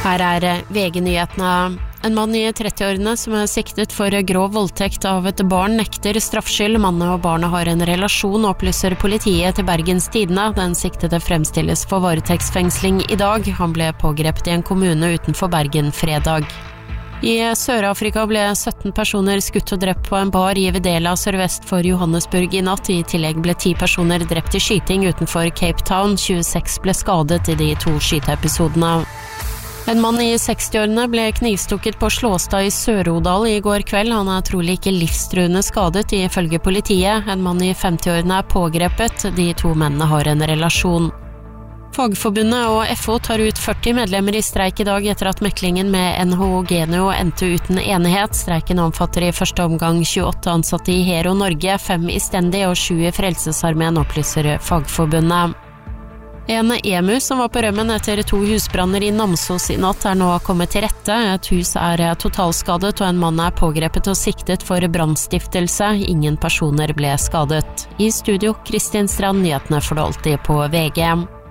Her VG-nyhetene. En mann I 30-årene som siktet for grov voldtekt av et barn nekter straffskyld. Mannen og barnet har en relasjon, opplyser politiet til Bergens Tidende. Den siktede fremstilles for varetektsfengsling I dag. Han ble pågrepet I en kommune utenfor Bergen fredag. I Sør-Afrika ble 17 personer skutt og drept på en bar I Videla sørvest for Johannesburg I natt. I tillegg ble 10 personer drept I skyting utenfor Cape Town. 26 ble skadet I de 2 skyteepisodene. En mann I 60-årene ble knivstukket på Slåstad I Sør-Odal I går kveld. Han trolig ikke livstruende skadet ifølge politiet. En mann I 50-årene pågrepet. De 2 mennene har en relasjon. Fagforbundet og FO tar ut 40 medlemmer I streik I dag etter at meklingen med NHO Genio endte uten enighet. Streiken omfatter I første omgang 28 ansatte I Hero Norge, 5 I Stendi og 7 I Frelsesarmeen, opplyser Fagforbundet. En emu som var på rømmen etter 2 husbranner I Namsos I natt nå kommet til rette. Et hus totalskadet og en mann pågrepet og siktet for brannstiftelse. Ingen personer ble skadet. I studio, Kristin Strand, nyhetene får du alltid på VG.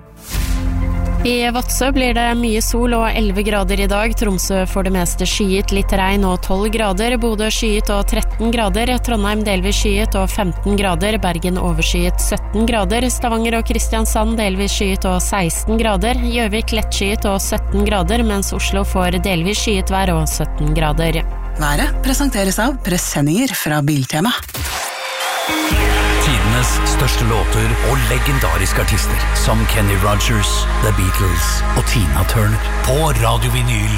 I Vadsø blir det mye sol og 11 grader I dag. Tromsø får det meste skyet, litt regn og 12 grader. Bodø skyet og 13 grader. Trondheim delvis skyet og 15 grader. Bergen overskyet 17 grader. Stavanger og Kristiansand delvis skyet og 16 grader. Gjøvik lettskyet og 17 grader, mens Oslo får delvis skyet vær og 17 grader. Været presenteres av presenninger fra Biltema. Tidenes største låter og legendariske artister som Kenny Rogers, The Beatles og Tina Turner på Radio Vinyl.